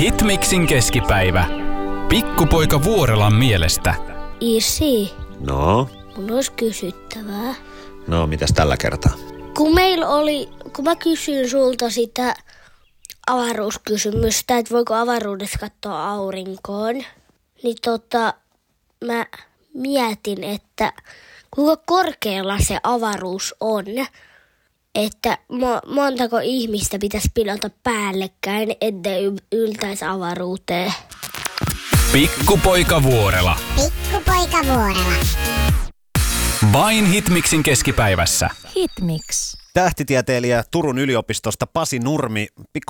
Hitmixin keskipäivä. Pikkupoika Vuorelan mielestä. Isi, No? mun olisi kysyttävää. No, mitäs tällä kertaa? Kun mä kysyin sulta sitä avaruuskysymystä, että voiko avaruudessa katsoa aurinkoon, niin mä mietin, että kuinka korkealla se avaruus on, että montako ihmistä pitäisi pilata päällekkäin, ettei yltäisi avaruuteen. Pikkupoika Vuorela. Pikkupoika Vuorela. Vain Hitmixin keskipäivässä. Hitmix. Tähtitieteilijä Turun yliopistosta Pasi Nurmi.